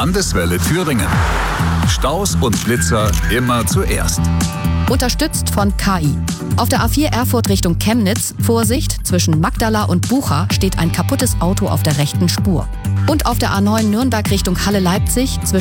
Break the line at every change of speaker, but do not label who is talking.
Landeswelle Thüringen. Staus und Blitzer immer zuerst.
Unterstützt von KI. Auf der A4 Erfurt Richtung Chemnitz, Vorsicht, zwischen Magdala und Bucha steht ein kaputtes Auto auf der rechten Spur. Und auf der A9 Nürnberg Richtung Halle-Leipzig